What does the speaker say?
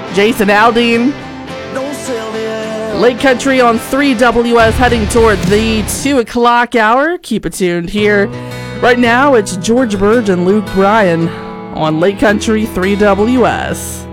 Jason Aldean. Lake Country on 3WS heading toward the 2 o'clock hour. Keep it tuned here. Right now, it's George Burge and Luke Bryan on Lake Country 3WS.